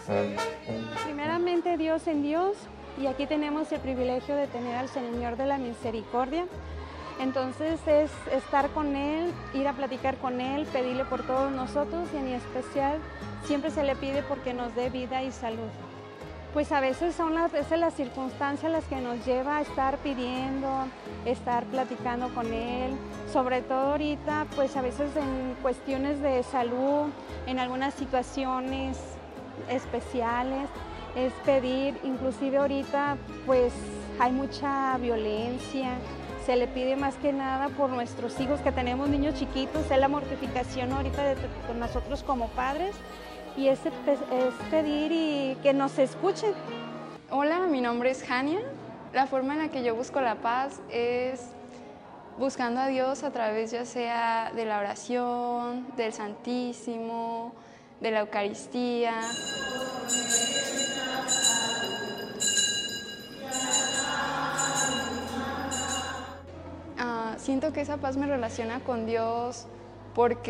Primeramente Dios en Dios, y aquí tenemos el privilegio de tener al Señor de la Misericordia. Entonces es estar con Él, ir a platicar con Él, pedirle por todos nosotros y en especial siempre se le pide porque nos dé vida y salud. Pues a veces son las circunstancias las que nos lleva a estar pidiendo, estar platicando con Él, sobre todo ahorita, pues a veces en cuestiones de salud, en algunas situaciones especiales, es pedir, inclusive ahorita pues hay mucha violencia, se le pide más que nada por nuestros hijos que tenemos niños chiquitos, es la mortificación ahorita de nosotros como padres y es pedir y que nos escuchen. Hola, mi nombre es Jania. La forma en la que yo busco la paz es buscando a Dios a través ya sea de la oración, del Santísimo, de la Eucaristía. Siento que esa paz me relaciona con Dios porque